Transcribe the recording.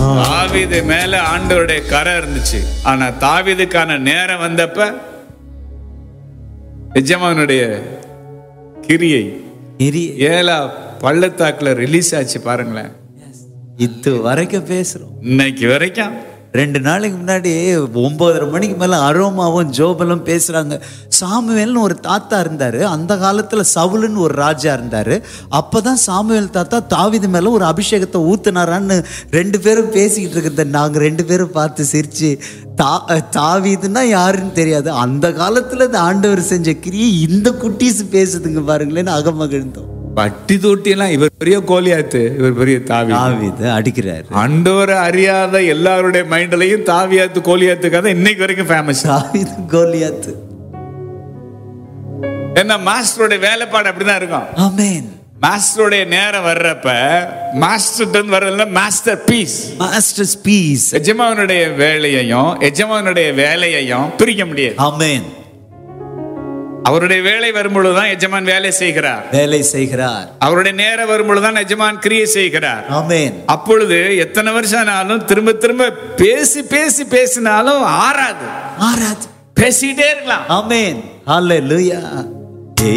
தாவீது மேல ஆண்டவருடைய கரை இருந்துச்சு. ஆனா தாவீதுக்கான நேரம் வந்தப்ப எஜமானுடைய கிரியை ஏலா பள்ளத்தாக்குல ரிலீஸ் ஆச்சு. பாருங்களேன், இது வரைக்கும் பேசுறோம். இன்னைக்கு வரைக்கும் 2 நாளைக்கு முன்னாடி 9:30 மணிக்கு மேல அரோமாவும் ஜோபலும் பேசுறாங்க. சாமுவேல்னு ஒரு தாத்தா இருந்தாரு. அந்த காலத்துல சவுலுன்னு ஒரு ராஜா இருந்தாரு. அப்பதான் சாமுவேல் தாத்தா தாவீது மேல ஒரு அபிஷேகத்தை ஊத்துனாரான்னு 2 பேரும் பேசிக்கிட்டு இருக்கிறத நாங்க 2 பேரும் பார்த்து சிரிச்சு, தாவீதுன்னா யாருன்னு தெரியாது, அந்த காலத்துல இந்த ஆண்டவர் செஞ்ச கிரியை இந்த குட்டீஸ் பேசுதுங்க பாருங்களேன்னு அகமகிழ்ந்தோம். பட்டி தொட்டி எல்லாம் இவர் பெரிய கோலியாத்து, இவர் பெரிய தாவீது அடிக்கிறாரு. ஆண்டவரை அறியாத எல்லாருடைய மைண்ட்லயும் தாவியாத்து கோலியாத்து கதை இன்னைக்கு வரைக்கும் ஃபேமஸ். தாவீது கோலியாத்து. என்ன மாஸ்டருடைய வேலைப்பாடு அப்படிதான் இருக்கும். ஆமென். மாஸ்டருடைய நேரம் வர்றப்ப மாஸ்டர் வர்றதுல மாஸ்டர் பீஸ், மாஸ்டர்ஸ் பீஸ். எஜமானுடைய வேலையையும் பிரிக்க முடியாது. ஆமென். அவருடைய வேலை வரும்பொழுதுதான் எஜமான் வேலை செய்கிறார். அவருடைய நேரம் வரும்பொழுதுதான் எஜமான் கிரியை செய்கிறார். ஆமென். அப்பொழுது எத்தனை வருஷம் ஆனாலும் திரும்ப திரும்ப பேசினாலும் ஆறாது. ஆறாது. பேசிட்டே இருக்கலாம். ஆமென். ஹல்லேலூயா.